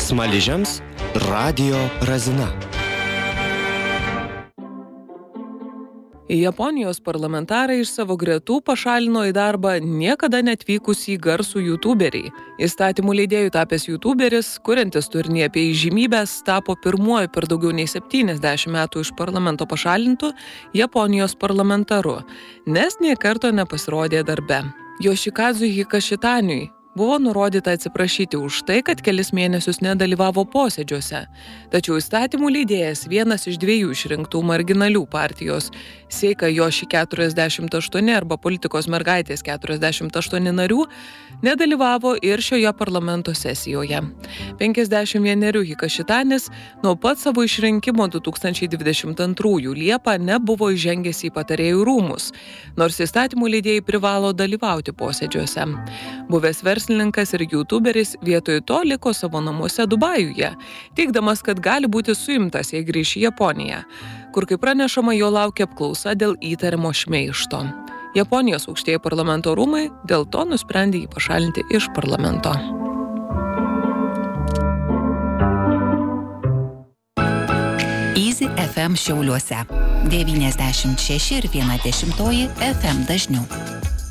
Smaližiams Radio Razina. Japonijos parlamentarai iš savo gretų pašalino į darbą niekada netvykusį garsų youtuberį. Įstatymų leidėjų tapęs youtuberis, kuriantis turinį apie įžymybes, tapo pirmuoju per daugiau nei 70 metų iš parlamento pašalintų Japonijos parlamentaru, nes nė karto nepasirodė darbe. Yoshikazu Hikashitaniui buvo nurodyta atsiprašyti už tai, kad kelis mėnesius nedalyvavo posėdžiuose. Tačiau įstatymų leidėjas, vienas iš 2 išrinktų marginalių partijos Seika Joshi 48 arba politikos mergaitės 48 narių, nedalyvavo ir šioje parlamento sesijoje. 51 Hikashitanis nuo pat savo išrinkimo 2022 Liepą nebuvo įžengęs į patarėjų rūmus, nors įstatymų leidėjai privalo dalyvauti posėdžiuose. Buvęs verslininkas ir youtuberis vietoj to liko savo namuose Dubajuje, teigdamas, kad gali būti suimtas, jei grįš į Japoniją, kur, kaip pranešama, jo laukia apklausa dėl įtariamo šmeižto. Japonijos aukštieji parlamento rūmai dėl to nusprendė jį pašalinti iš parlamento. Easy FM Šiauliuose 96,1 FM dažniu.